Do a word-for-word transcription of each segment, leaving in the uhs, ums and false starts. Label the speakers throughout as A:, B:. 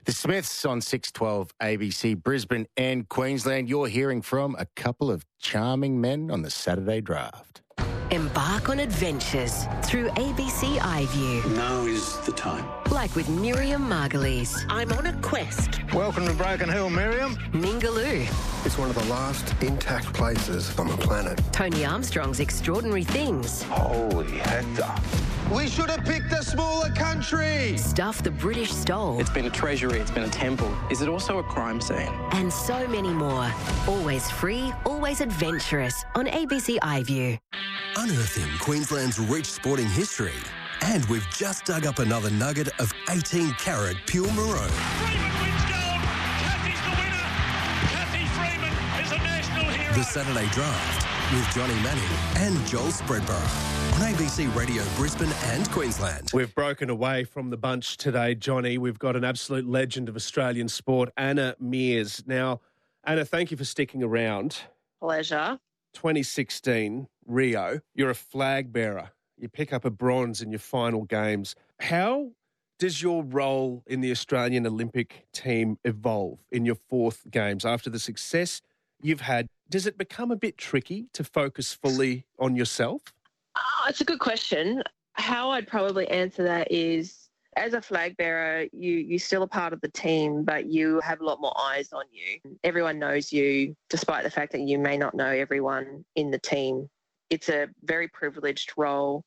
A: The Smiths on six twelve A B C, Brisbane and Queensland. You're hearing from a couple of charming men on the Saturday draft.
B: Embark on adventures through A B C iView.
C: Now is the time.
B: Like with Miriam Margolyes.
D: I'm on a quest.
E: Welcome to Broken Hill, Miriam.
B: Mingaloo.
F: It's one of the last intact places on the planet.
B: Tony Armstrong's Extraordinary Things.
E: Holy Hector.
G: We should have picked a smaller country.
B: Stuff the British stole.
H: It's been a treasury, it's been a temple. Is it also a crime scene?
B: And so many more. Always free, always adventurous on A B C iView.
I: Unearthing Queensland's rich sporting history. And we've just dug up another nugget of eighteen carat pure maroon.
J: Freeman wins gold. Cathy's the winner. Cathy Freeman is a national hero.
I: The Saturday Draft with Johnny Manning and Joel Spreadborough on A B C Radio Brisbane and Queensland.
K: We've broken away from the bunch today, Johnny. We've got an absolute legend of Australian sport, Anna Meares. Now, Anna, thank you for sticking around.
L: Pleasure.
K: twenty sixteen, Rio, you're a flag bearer. You pick up a bronze in your final games. How does your role in the Australian Olympic team evolve in your fourth games after the success you've had? Does it become a bit tricky to focus fully on yourself?
L: Oh, it's a good question. How I'd probably answer that is, as a flag bearer, you, you're still a part of the team, but you have a lot more eyes on you. Everyone knows you, despite the fact that you may not know everyone in the team. It's a very privileged role,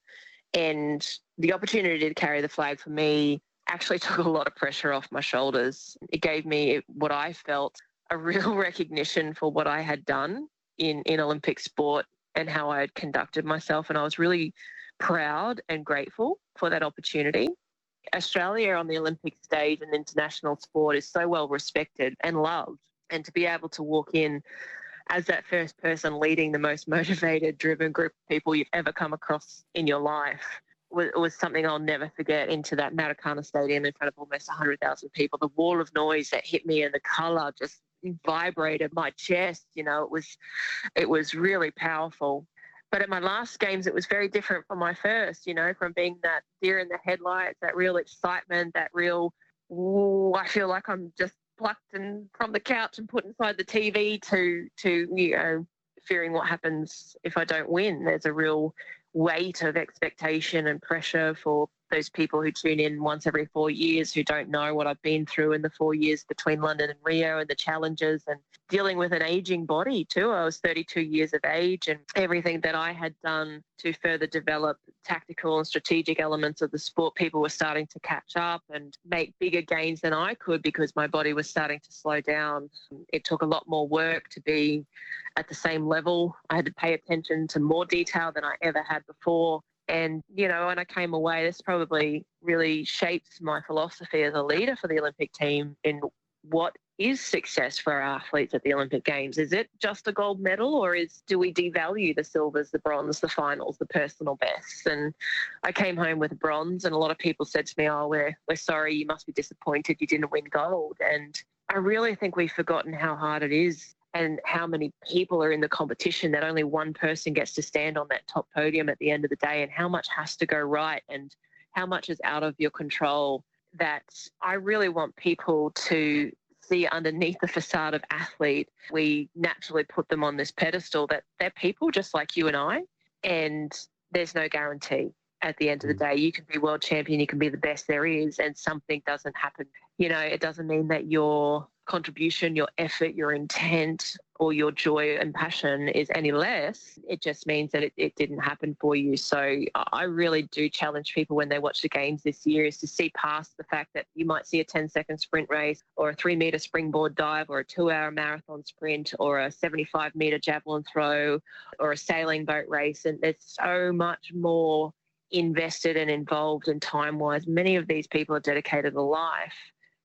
L: and the opportunity to carry the flag for me actually took a lot of pressure off my shoulders. It gave me what I felt a real recognition for what I had done in, in Olympic sport and how I had conducted myself, and I was really proud and grateful for that opportunity. Australia on the Olympic stage and international sport is so well respected and loved, and to be able to walk in as that first person leading the most motivated, driven group of people you've ever come across in your life was, was something I'll never forget. Into that Maracana Stadium in front of almost one hundred thousand people, the wall of noise that hit me and the colour just vibrated my chest. You know, it was, it was really powerful. But at my last games, it was very different from my first, you know, from being that deer in the headlights, that real excitement, that real, ooh, I feel like I'm just plucked and from the couch and put inside the T V to, to, you know, fearing what happens if I don't win. There's a real weight of expectation and pressure for those people who tune in once every four years who don't know what I've been through in the four years between London and Rio and the challenges and dealing with an aging body too. I was thirty-two years of age, and everything that I had done to further develop tactical and strategic elements of the sport, people were starting to catch up and make bigger gains than I could because my body was starting to slow down. It took a lot more work to be at the same level. I had to pay attention to more detail than I ever had before. And, you know, when I came away, this probably really shaped my philosophy as a leader for the Olympic team in what is success for our athletes at the Olympic Games. Is it just a gold medal, or is do we devalue the silvers, the bronze, the finals, the personal bests? And I came home with bronze, and a lot of people said to me, oh, we're, we're sorry, you must be disappointed you didn't win gold. And I really think we've forgotten how hard it is and how many people are in the competition, that only one person gets to stand on that top podium at the end of the day, and how much has to go right and how much is out of your control. That I really want people to see underneath the facade of athlete. We naturally put them on this pedestal that they're people just like you and I, and there's no guarantee. At the end of the day, you can be world champion, you can be the best there is, and something doesn't happen. You know, it doesn't mean that your contribution, your effort, your intent, or your joy and passion is any less. It just means that it, it didn't happen for you. So I really do challenge people when they watch the games this year is to see past the fact that you might see a ten second sprint race or a three metre springboard dive or a two hour marathon sprint or a seventy-five metre javelin throw or a sailing boat race. And there's so much more invested and involved and time-wise. Many of these people have dedicated a life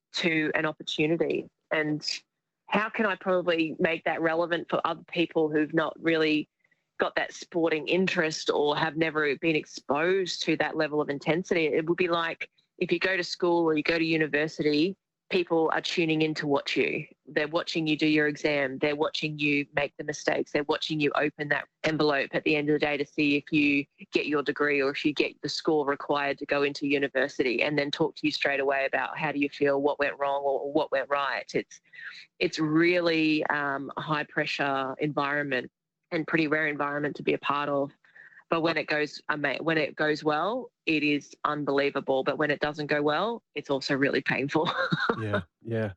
L: to an opportunity. And how can I probably make that relevant for other people who've not really got that sporting interest or have never been exposed to that level of intensity? It would be like if you go to school or you go to university people are tuning in to watch you. They're watching you do your exam. They're watching you make the mistakes. They're watching you open that envelope at the end of the day to see if you get your degree or if you get the score required to go into university, and then talk to you straight away about how do you feel, what went wrong or what went right. It's it's really um, a high pressure environment and pretty rare environment to be a part of. But when it goes, when it goes well, it is unbelievable. But when it doesn't go well, it's also really painful.
K: yeah, yeah.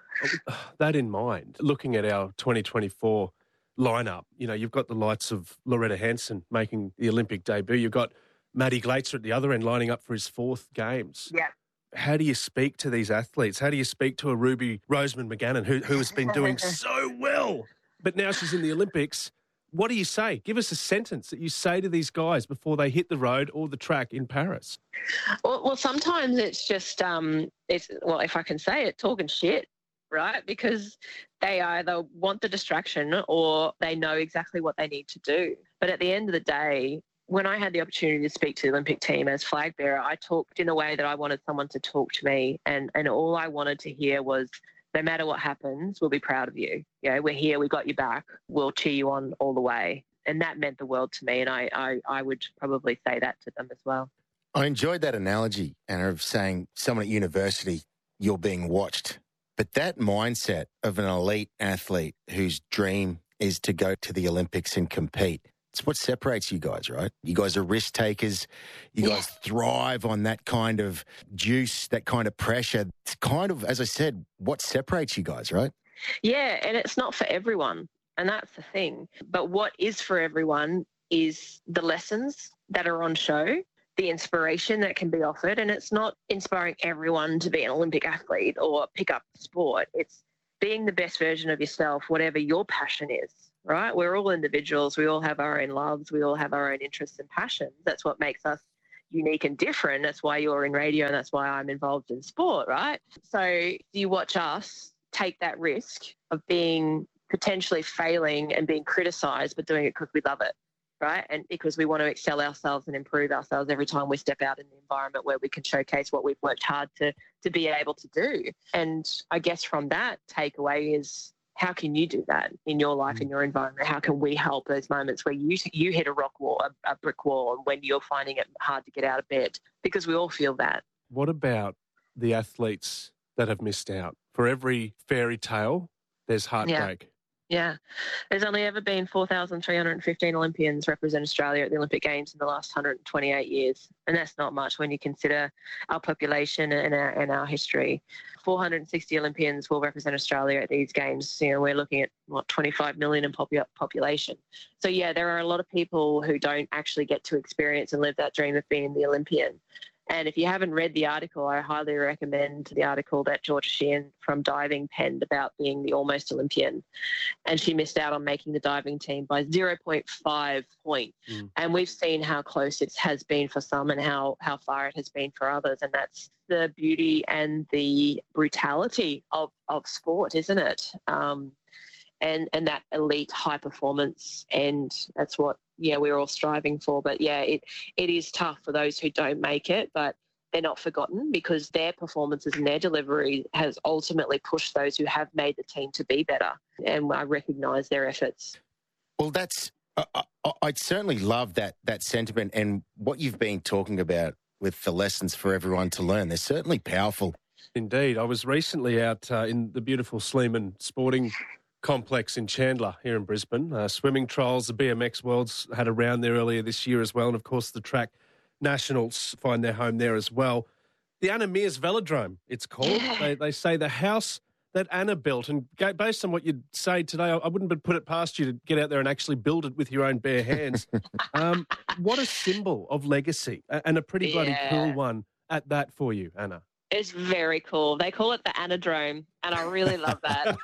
K: That in mind, looking at our twenty twenty-four lineup, you know, you've got the likes of Loretta Hanson making the Olympic debut. You've got Matty Glazer at the other end lining up for his fourth games.
L: Yeah.
K: How do you speak to these athletes? How do you speak to a Ruby Roseman McGannon who, who has been doing so well, but now she's in the Olympics? What do you say? Give us a sentence that you say to these guys before they hit the road or the track in Paris.
L: Well, well sometimes it's just, um, it's well, if I can say it, talking shit, right? Because they either want the distraction or they know exactly what they need to do. But at the end of the day, when I had the opportunity to speak to the Olympic team as flag bearer, I talked in a way that I wanted someone to talk to me, and, and all I wanted to hear was, no matter what happens, we'll be proud of you. You know, we're here, we got you back, we'll cheer you on all the way. And that meant the world to me, and I, I, I would probably say that to them as well.
A: I enjoyed that analogy, Anna, of saying someone at university, you're being watched. But that mindset of an elite athlete whose dream is to go to the Olympics and compete, it's what separates you guys, right? You guys are risk takers. You
L: Yeah.
A: guys thrive on that kind of juice, that kind of pressure. It's kind of, as I said, what separates you guys, right?
L: Yeah, and it's not for everyone, and that's the thing. But what is for everyone is the lessons that are on show, the inspiration that can be offered, and it's not inspiring everyone to be an Olympic athlete or pick up sport. It's being the best version of yourself, whatever your passion is. Right? We're all individuals. We all have our own loves. We all have our own interests and passions. That's what makes us unique and different. That's why you're in radio, and that's why I'm involved in sport, right? So you watch us take that risk of being potentially failing and being criticised, but doing it because we love it, right? And because we want to excel ourselves and improve ourselves every time we step out in the environment where we can showcase what we've worked hard to, to be able to do. And I guess from that takeaway is, how can you do that in your life, in your environment? How can we help those moments where you you hit a rock wall, a, a brick wall, and when you're finding it hard to get out of bed? Because we all feel that.
K: What about the athletes that have missed out? For every fairy tale, there's heartbreak.
L: Yeah. There's only ever been four thousand three hundred fifteen Olympians represent Australia at the Olympic Games in the last one hundred twenty-eight years. And that's not much when you consider our population and our, and our history. four hundred sixty Olympians will represent Australia at these games. You know, we're looking at, what, twenty-five million in popu- population. So, yeah, there are a lot of people who don't actually get to experience and live that dream of being the Olympian. And if you haven't read the article, I highly recommend the article that Georgia Sheehan from Diving penned about being the almost Olympian. And she missed out on making the diving team by zero point five points. Mm. And we've seen how close it has been for some and how, how far it has been for others. And that's the beauty and the brutality of, of sport, isn't it? Um, and, and that elite high performance. And that's what, yeah, we're all striving for. But, yeah, it it is tough for those who don't make it, but they're not forgotten because their performances and their delivery has ultimately pushed those who have made the team to be better. And I recognise their efforts.
A: Well, that's I, I, I'd certainly love that that sentiment and what you've been talking about with the lessons for everyone to learn. They're certainly powerful.
K: Indeed. I was recently out uh, in the beautiful Sleeman Sporting Complex in Chandler here in Brisbane. Uh, swimming trials, the B M X Worlds had a round there earlier this year as well. And, of course, the track nationals find their home there as well. The Anna Meares Velodrome, it's called.
L: Yeah.
K: They, they say the house that Anna built. And based on what you'd say today, I wouldn't put it past you to get out there and actually build it with your own bare hands. um, what a symbol of legacy, and a pretty bloody
L: Yeah.
K: cool one at that for you, Anna.
L: It's very cool. They call it the Anadrome, and I really love that.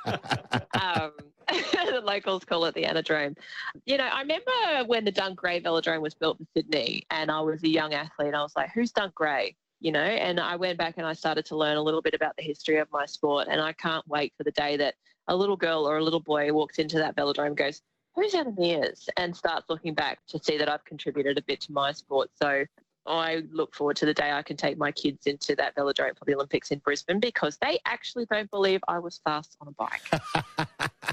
L: um, the locals call it the Anadrome. You know, I remember when the Dunk Gray Velodrome was built in Sydney, and I was a young athlete. I was like, who's Dunk Gray? You know, and I went back and I started to learn a little bit about the history of my sport, and I can't wait for the day that a little girl or a little boy walks into that velodrome and goes, who's Anna Meares? And starts looking back to see that I've contributed a bit to my sport. So I look forward to the day I can take my kids into that velodrome for the Olympics in Brisbane because they actually don't believe I was fast on a bike.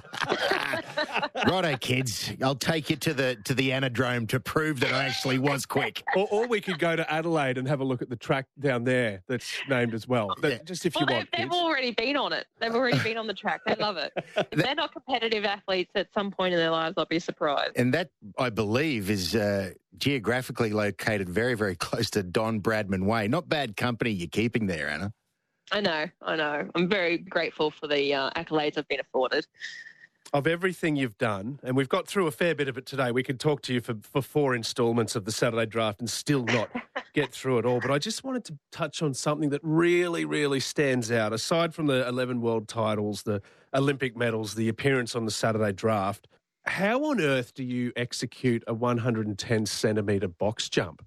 A: Righto, kids. I'll take you to the to the anadrome to prove that I actually was quick.
K: Or, or we could go to Adelaide and have a look at the track down there that's named as well. But
A: Yeah.
K: just if you
L: Well,
K: want,
L: they've, they've
K: kids.
L: already been on it. They've already been on the track. They love it. If they're not competitive athletes at some point in their lives, I'll be surprised.
A: And that, I believe, is uh, geographically located very, very close to Don Bradman Way. Not bad company you're keeping there, Anna.
L: I know, I know. I'm very grateful for the uh, accolades I've been afforded.
K: Of everything you've done, and we've got through a fair bit of it today, we could talk to you for, for four instalments of the Saturday Draft and still not get through it all. But I just wanted to touch on something that really, really stands out. Aside from the eleven world titles, the Olympic medals, the appearance on the Saturday Draft, how on earth do you execute a one hundred ten centimetre box jump?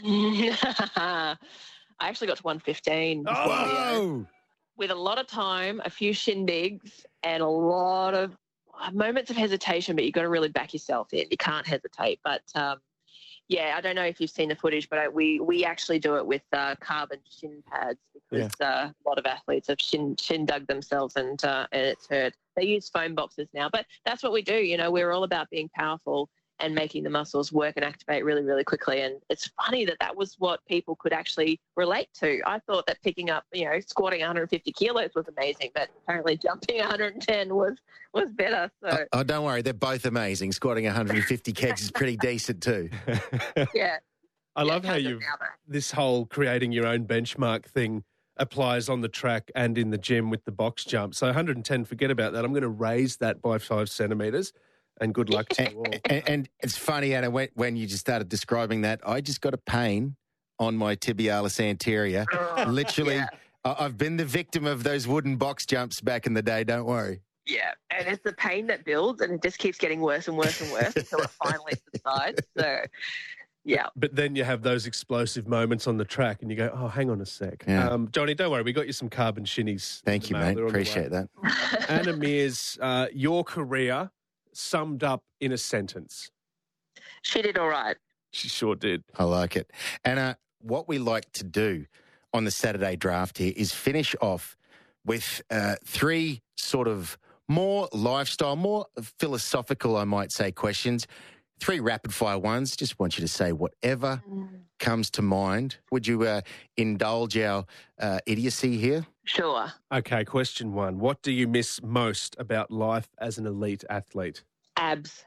L: I actually got to one fifteen.
A: Oh!
L: With a lot of time, a few shindigs, and a lot of moments of hesitation, but you've got to really back yourself in. You can't hesitate. But, um, yeah, I don't know if you've seen the footage, but I, we we actually do it with uh, carbon shin pads because uh, a lot of athletes have shin, shin dug themselves and, uh, and it's hurt. They use foam boxes now, but that's what we do. You know, we're all about being powerful and making the muscles work and activate really, really quickly. And it's funny that that was what people could actually relate to. I thought that picking up, you know, squatting one hundred fifty kilos was amazing, but apparently jumping one hundred ten was was better. So
A: Oh, oh, don't worry. They're both amazing. Squatting one hundred fifty kegs is pretty decent too.
L: yeah.
K: I
L: Yeah,
K: love how
L: can't do
K: you've
L: now, though.
K: this whole creating your own benchmark thing applies on the track and in the gym with the box jump. So one hundred ten, forget about that. I'm going to raise that by five centimetres. And good luck to you all.
A: And, and it's funny, Anna, when, when you just started describing that, I just got a pain on my tibialis anterior.
L: Oh,
A: Literally,
L: yeah.
A: I- I've been the victim of those wooden box jumps back in the day. Don't worry.
L: Yeah, and it's the pain that builds, and it just keeps getting worse and worse and worse until it finally subsides. So, yeah.
K: But then you have those explosive moments on the track and you go, oh, hang on a sec.
A: Yeah.
K: Um, Johnny, don't worry. We got you some carbon shinnies. in
A: Thank
K: the
A: you,
K: mail.
A: mate.
K: They're on the
A: Appreciate
K: way.
A: that.
K: Anna Mears, uh, your career summed up in a sentence.
L: She did all right.
K: She sure did.
A: I like it. Anna, what we like to do on the Saturday Draft here is finish off with uh, three sort of more lifestyle, more philosophical, I might say, questions. Three rapid fire ones. Just want you to say whatever comes to mind. Would you uh, indulge our uh, idiocy here?
L: Sure.
K: Okay, question one. What do you miss most about life as an elite athlete?
L: Abs.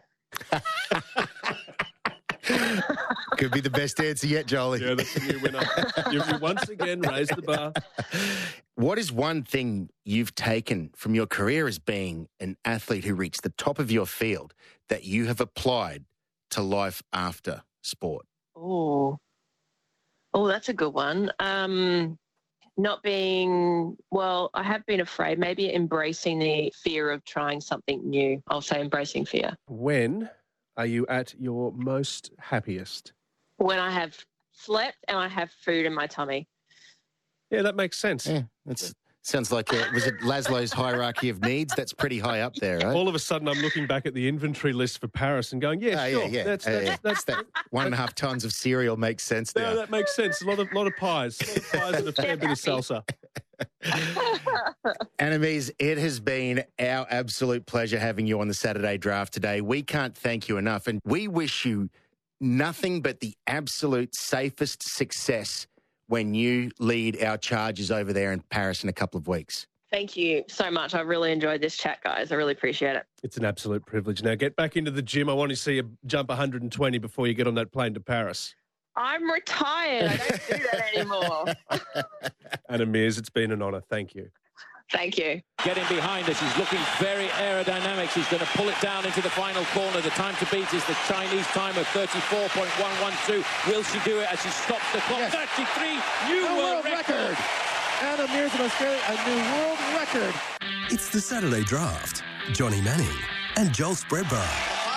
A: Could be the best answer yet, Jolie.
K: Yeah, that's a new winner. you, you once again raised the bar.
A: What is one thing you've taken from your career as being an athlete who reached the top of your field that you have applied to life after sport?
L: Oh, oh, that's a good one. Um, not being, well, I have been afraid, maybe embracing the fear of trying something new. I'll say embracing fear.
K: When are you at your most happiest?
L: When I have slept and I have food in my tummy.
K: Yeah, that makes sense.
A: Yeah, that's sounds like a, was it Laszlo's hierarchy of needs? That's pretty high up there, right?
K: All of a sudden, I'm looking back at the inventory list for Paris and going, yeah,
A: Oh,
K: sure.
A: yeah, yeah.
K: That's,
A: Uh,
K: that's,
A: yeah.
K: that's,
A: that one and a half tons of cereal makes sense now.
K: no, that makes sense. A lot of, lot of pies. A lot of pies and a fair bit of salsa.
A: Enemies, it has been our absolute pleasure having you on the Saturday Draft today. We can't thank you enough, and we wish you nothing but the absolute safest success when you lead our charges over there in Paris in a couple of weeks.
L: Thank you so much. I really enjoyed this chat, guys. I really appreciate it.
K: It's an absolute privilege. Now, get back into the gym. I want to see you jump one hundred twenty before you get on that plane to Paris.
L: I'm retired. I don't do that anymore.
K: Anna Mears, it's been an honour. Thank you.
L: Thank you.
C: Getting behind us. He's looking very aerodynamic. He's going to pull it down into the final corner. The time to beat is the Chinese time of thirty-four point one one two. Will she do it as she stops the clock?
D: Yes.
C: thirty-three, new
D: A
C: world,
D: world
C: record.
D: record. Anna Mears of Australia, a new world record.
I: It's the Saturday Draft. Johnny Manning and Joel Spreadbar.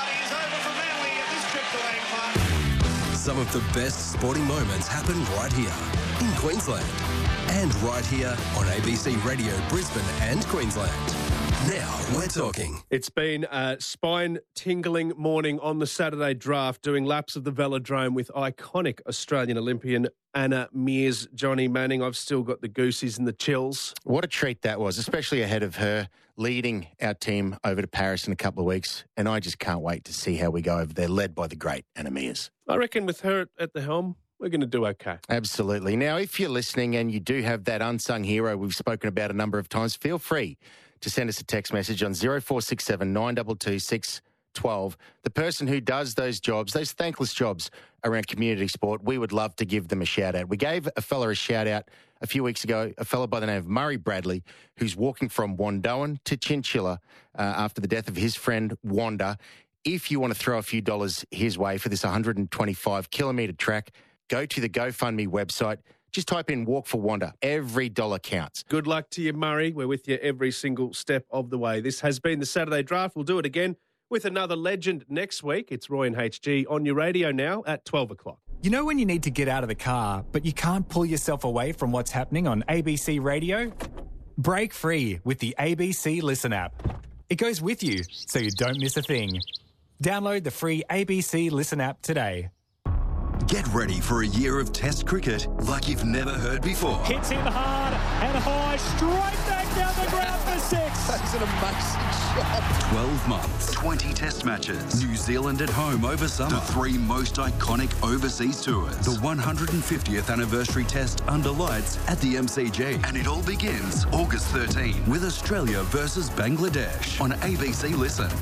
I: Some of the best sporting moments happen right here in Queensland. And right here on A B C Radio Brisbane and Queensland. Now we're talking.
K: It's been a spine-tingling morning on the Saturday draft, doing laps of the velodrome with iconic Australian Olympian Anna Meares. Johnny Manning, I've still got the goosies and the chills.
A: What a treat that was, especially ahead of her leading our team over to Paris in a couple of weeks. And I just can't wait to see how we go over there, led by the great Anna Meares.
K: I reckon with her at the helm, we're going to do okay.
A: Absolutely. Now, if you're listening and you do have that unsung hero we've spoken about a number of times, feel free to send us a text message on zero four six seven nine two two six one two. The person who does those jobs, those thankless jobs around community sport, we would love to give them a shout out. We gave a fella a shout out a few weeks ago, a fella by the name of Murray Bradley, who's walking from Wandoan to Chinchilla uh, after the death of his friend Wanda. If you want to throw a few dollars his way for this one hundred twenty-five kilometre track, go to the GoFundMe website. Just type in Walk for Wanda. Every dollar counts.
K: Good luck to you, Murray. We're with you every single step of the way. This has been the Saturday Draft. We'll do it again with another legend next week. It's Roy and H G on your radio now at twelve o'clock.
M: You know when you need to get out of the car, but you can't pull yourself away from what's happening on A B C Radio? Break free with the A B C Listen app. It goes with you, so you don't miss a thing. Download the free A B C Listen app today.
I: Get ready for a year of Test cricket like you've never heard before.
N: Hits in hard and high, straight back down the ground for six.
O: That's an amazing shot.
I: twelve months, twenty Test matches, New Zealand at home over summer, the three most iconic overseas tours, the one hundred fiftieth anniversary Test under lights at the M C G. And it all begins August thirteenth with Australia versus Bangladesh on A B C Listen.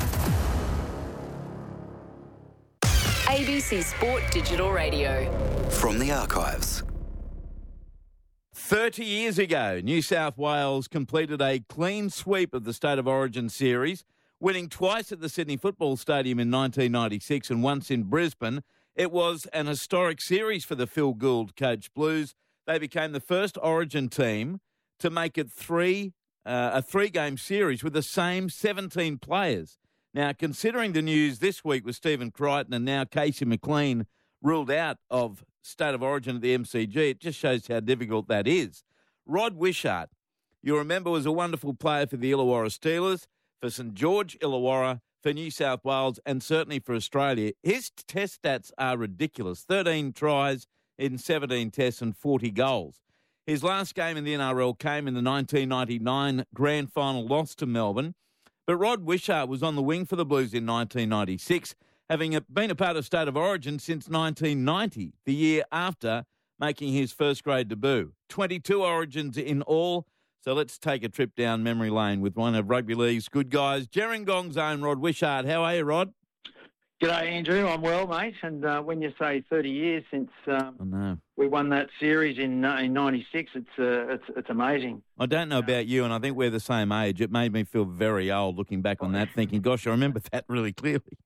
P: A B C Sport Digital Radio.
I: From the archives.
Q: thirty years ago, New South Wales completed a clean sweep of the State of Origin series, winning twice at the Sydney Football Stadium in nineteen ninety-six and once in Brisbane. It was an historic series for the Phil Gould coached Blues. They became the first Origin team to make it three uh, a three-game series with the same seventeen players. Now, considering the news this week with Stephen Crichton and now Casey McLean ruled out of State of Origin at the M C G, it just shows how difficult that is. Rod Wishart, you remember, was a wonderful player for the Illawarra Steelers, for St George Illawarra, for New South Wales, and certainly for Australia. His test stats are ridiculous. thirteen tries in seventeen tests and forty goals. His last game in the N R L came in the nineteen ninety-nine grand final loss to Melbourne. But Rod Wishart was on the wing for the Blues in nineteen ninety-six, having been a part of State of Origin since nineteen ninety, the year after making his first grade debut. twenty-two Origins in all. So let's take a trip down memory lane with one of Rugby League's good guys, Gerringong's own Rod Wishart. How are you, Rod?
R: G'day, Andrew. I'm well, mate. And uh, when you say thirty years since um,
Q: I know.
R: we won that series in uh, in ninety-six, it's, uh, it's it's amazing.
Q: I don't know about you, and I think we're the same age. It made me feel very old looking back on that, thinking, gosh, I remember that really clearly.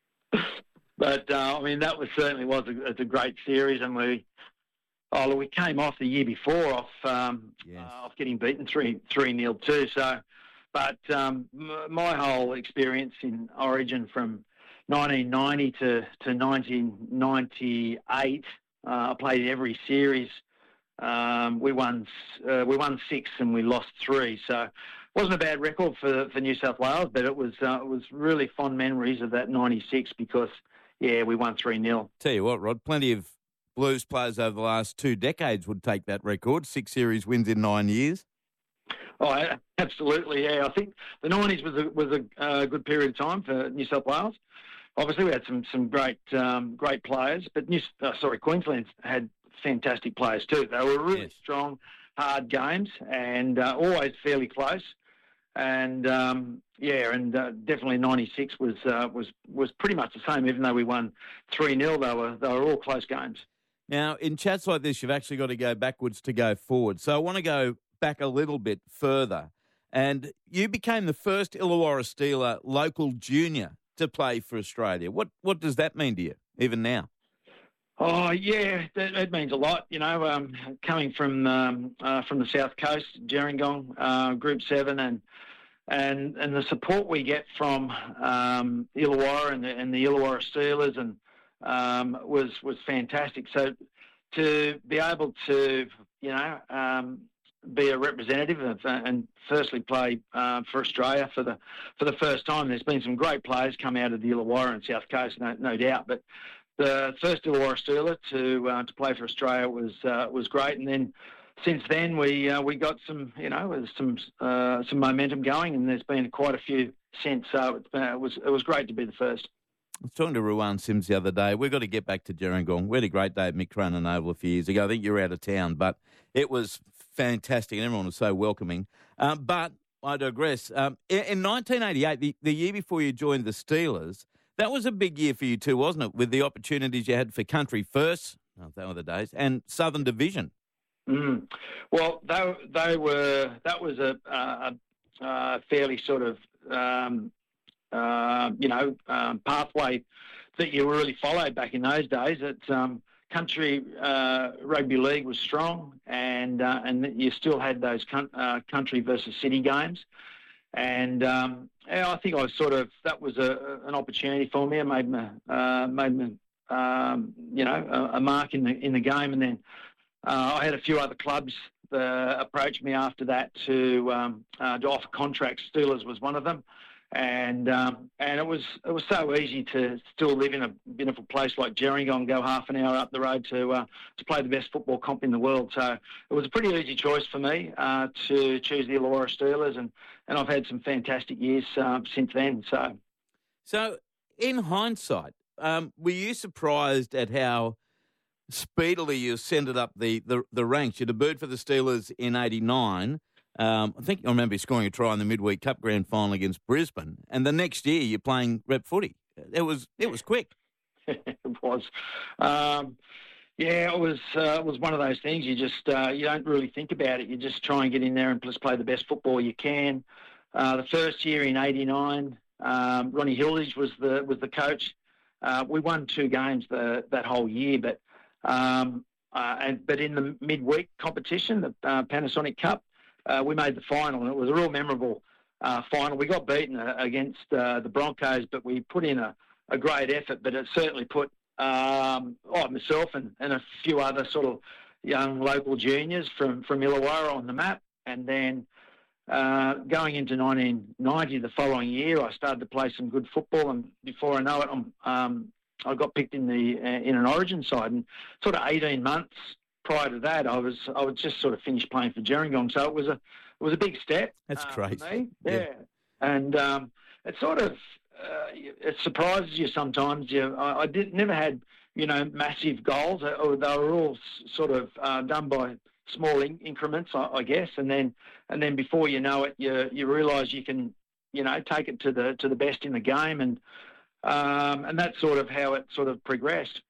R: But, uh, I mean, that was certainly was a, it's a great series, and we oh, we came off the year before off um, yes. uh, off getting beaten three three nil too. So, but um, m- my whole experience in Origin from nineteen ninety to, to nineteen ninety-eight, uh, I played every series. Um, we won uh, we won six and we lost three, so it wasn't a bad record for for New South Wales. But it was uh, it was really fond memories of that ninety-six because yeah, we won three nil.
Q: Tell you what, Rod, plenty of Blues players over the last two decades would take that record. Six series wins in nine years.
R: Oh, absolutely, yeah. I think the nineties was a was a uh, good period of time for New South Wales. Obviously, we had some some great um, great players, but New, uh, sorry, Queensland had fantastic players too. They were really yes. strong, hard games, and uh, always fairly close. And um, yeah, and uh, definitely ninety-six was uh, was was pretty much the same. Even though we won three nil, they were they were all close games.
Q: Now, in chats like this, you've actually got to go backwards to go forward. So I want to go back a little bit further. And you became the first Illawarra Steeler local junior to play for Australia. What what does that mean to you, even now?
R: Oh yeah, that, that means a lot. You know, um, coming from um, uh, from the South Coast, Gerringong, uh, Group Seven, and and and the support we get from um, Illawarra and the, and the Illawarra Steelers, and um, was was fantastic. So to be able to, you know, um, be a representative of, uh, and firstly play uh, for Australia for the for the first time. There's been some great players come out of the Illawarra and South Coast, no, no doubt. But the first Illawarra Steeler to uh, to play for Australia was uh, was great, and then since then we uh, we got some you know some uh, some momentum going, and there's been quite a few since. So it, uh, it was it was great to be the first.
Q: I was talking to Ruan Sims the other day. We've got to get back to Gerringong. We had a great day at Mick Cronin Oval a few years ago. I think you were out of town, but it was fantastic and everyone was so welcoming. Um, but I digress. Um, in, in nineteen eighty-eight, the, the year before you joined the Steelers, that was a big year for you too, wasn't it? With the opportunities you had for Country First, oh, that were the days, and Southern Division.
R: Mm. Well, they, they were. That was a, a, a fairly sort of. Um, Uh, you know, um, pathway that you really followed back in those days. It's um, country uh, rugby league was strong, and uh, and you still had those con- uh, country versus city games. And um, yeah, I think I was sort of that was a, an opportunity for me. It made me uh, made me um, you know a, a mark in the in the game. And then uh, I had a few other clubs that approached me after that to um, uh, to offer contracts. Steelers was one of them. And um, and it was it was so easy to still live in a beautiful place like Gerringong, go half an hour up the road to uh, to play the best football comp in the world. So it was a pretty easy choice for me uh, to choose the Illawarra Steelers, and, and I've had some fantastic years uh, since then. So,
Q: so in hindsight, um, were you surprised at how speedily you ascended up the, the, the ranks? You debuted for the Steelers in eighty-nine. Um, I think I remember scoring a try in the Midweek Cup Grand Final against Brisbane, and the next year you're playing rep footy. It was it was quick.
R: It was, um, yeah. It was uh, it was one of those things. You just uh, you don't really think about it. You just try and get in there and just play the best football you can. Uh, the first year in eighty-nine, um, Ronnie Hilditch was the was the coach. Uh, we won two games the, that whole year, but um, uh, and but in the midweek competition, the uh, Panasonic Cup. Uh, we made the final, and it was a real memorable uh, final. We got beaten uh, against uh, the Broncos, but we put in a, a great effort. But it certainly put um, oh, myself and, and a few other sort of young local juniors from, from Illawarra on the map. And then uh, going into nineteen ninety, the following year, I started to play some good football. And before I know it, I'm, um, I got picked in the uh, in an Origin side. And sort of eighteen months prior to that, I was I was just sort of finished playing for Gerringong, so it was a it was a big step.
Q: That's
R: uh,
Q: great.
R: For me.
Q: Yeah,
R: yeah. and um, it sort of uh, it surprises you sometimes. You, I, I did never had you know massive goals, or they were all s- sort of uh, done by small in- increments, I, I guess, and then and then before you know it, you you realise you can you know take it to the to the best in the game, and um, and that's sort of how it sort of progressed.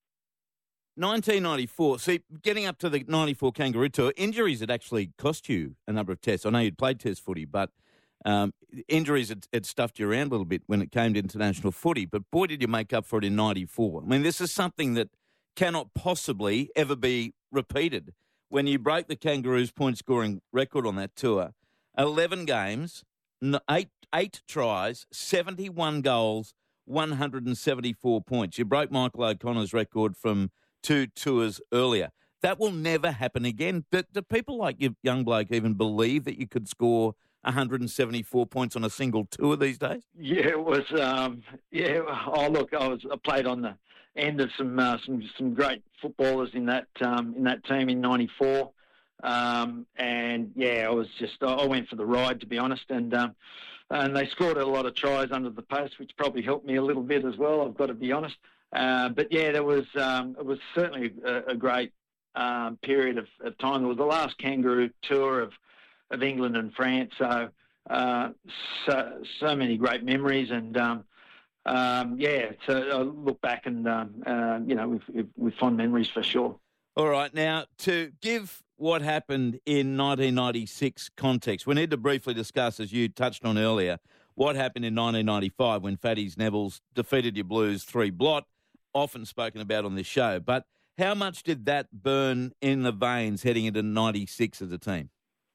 Q: nineteen ninety-four, see, getting up to the ninety-four Kangaroo Tour, injuries had actually cost you a number of tests. I know you'd played test footy, but um, injuries had, had stuffed you around a little bit when it came to international footy. But boy, did you make up for it in ninety-four. I mean, this is something that cannot possibly ever be repeated. When you break the Kangaroos' point-scoring record on that tour, eleven games, eight, eight tries, seventy-one goals, one hundred seventy-four points. You broke Michael O'Connor's record from two tours earlier. That will never happen again. But do people like you, young bloke, even believe that you could score one hundred seventy-four points on a single tour these days?
R: Yeah, it was. Um, yeah. Oh, look, I was. I played on the end of some uh, some some great footballers in that um, in that team in ninety-four, um, and yeah, I was just. I went for the ride, to be honest, and um, and they scored a lot of tries under the post, which probably helped me a little bit as well. I've got to be honest. Uh, but yeah, there was um, it was certainly a, a great um, period of, of time. It was the last Kangaroo tour of, of England and France, so uh, so so many great memories, and um, um, yeah, so I look back and um, uh, you know with, with fond memories for sure.
Q: All right, now to give what happened in nineteen ninety-six context, we need to briefly discuss, as you touched on earlier, what happened in nineteen ninety-five when Fatty's Neville's defeated your Blues three blot. Often spoken about on this show, but how much did that burn in the veins heading into ninety-six as a team?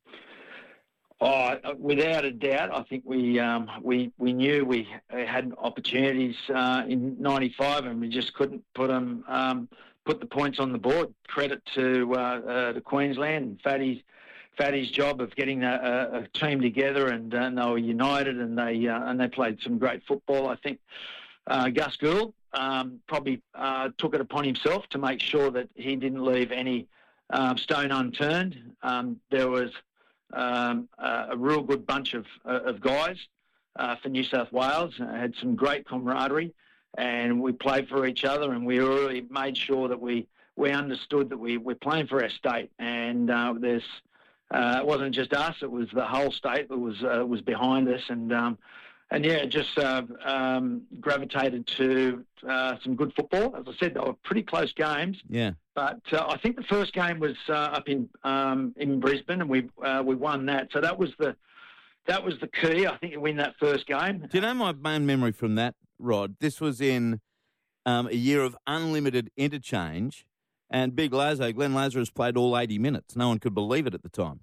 R: Oh, without a doubt, I think we um, we we knew we had opportunities uh, in ninety-five, and we just couldn't put them um, put the points on the board. Credit to uh, uh, to Queensland and Fatty's Fatty's job of getting a, a, a team together, and, uh, and they were united, and they uh, and they played some great football. I think uh, Gus Gould um, probably uh, took it upon himself to make sure that he didn't leave any um, stone unturned. Um, there was um, a, a real good bunch of of guys uh, for New South Wales. Uh, had some great camaraderie, and we played for each other, and we really made sure that we we understood that we we're playing for our state, and uh, there's. Uh, it wasn't just us; it was the whole state that was uh, was behind us, and um, and yeah, just uh, um, gravitated to uh, some good football. As I said, they were pretty close games.
Q: Yeah.
R: But uh, I think the first game was uh, up in um, in Brisbane, and we uh, we won that. So that was the that was the key. I think you win that first game.
Q: Do you know my main memory from that, Rod? This was in um, a year of unlimited interchange. And Big Lazo, Glenn Lazarus, played all eighty minutes. No one could believe it at the time.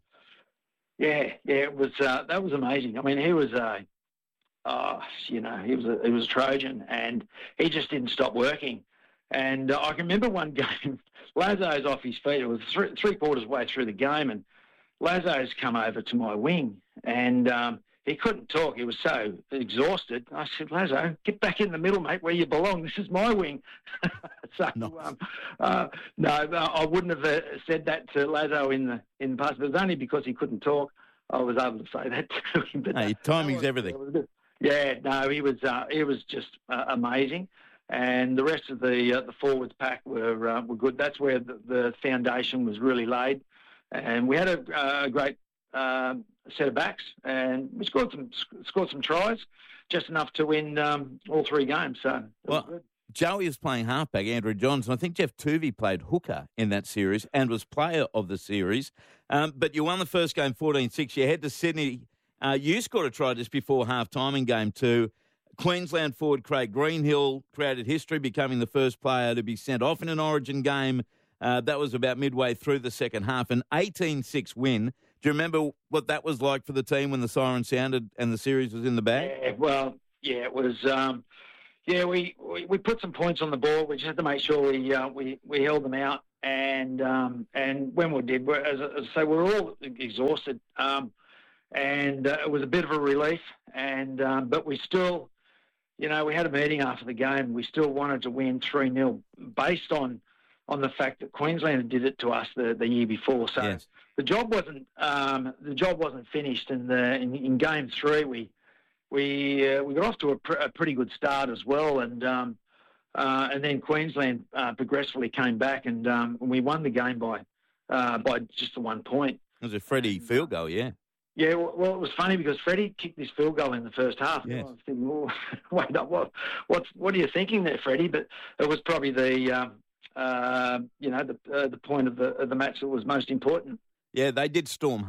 R: Yeah, yeah, it was. Uh, that was amazing. I mean, he was a, uh, you know, he was a he was a Trojan, and he just didn't stop working. And uh, I can remember one game, Lazo's off his feet. It was three, three quarters way through the game, and Lazo's come over to my wing, and um, he couldn't talk. He was so exhausted. I said, Lazo, get back in the middle, mate, where you belong. This is my wing. so, nice. um, uh, no, I wouldn't have uh, said that to Lazo in the in the past, but it was only because he couldn't talk I was able to say that to him. But
Q: hey, timing's everything.
R: Yeah, no, he was uh, he was just uh, amazing, and the rest of the uh, the forwards pack were uh, were good. That's where the, the foundation was really laid, and we had a, a great. Uh, set of backs, and we scored some scored some tries, just enough to win um, all three games. So
Q: well, good. Joey was playing halfback, Andrew Johnson. I think Jeff Tuvey played hooker in that series and was player of the series. Um, but you won the first game fourteen six. You head to Sydney. Uh, you scored a try just before half time in game two. Queensland forward Craig Greenhill created history, becoming the first player to be sent off in an Origin game. Uh, that was about midway through the second half, an eighteen six win. Do you remember what that was like for the team when the siren sounded and the series was in the bag?
R: Yeah, well, yeah, it was. Um, yeah, we, we, we put some points on the board. We just had to make sure we uh, we we held them out, and um, and when we did, we're, as I say, we were all exhausted, um, and uh, it was a bit of a relief. And um, but we still, you know, we had a meeting after the game. We still wanted to win three nil based on. on the fact that Queensland did it to us the, the year before. So
Q: yes.
R: the job wasn't um, the job wasn't finished. And the, in, in game three, we we uh, we got off to a, pr- a pretty good start as well. And um, uh, and then Queensland uh, progressively came back, and um, we won the game by uh, by just the one point.
Q: It was a Freddie field goal, yeah.
R: Yeah, well, it was funny because Freddie kicked this field goal in the first half.
Q: Yes.
R: I was thinking, oh, wait up, what, what, what are you thinking there, Freddie? But it was probably the um, Uh, you know, the uh, the point of the of the match that was most important.
Q: Yeah, they did storm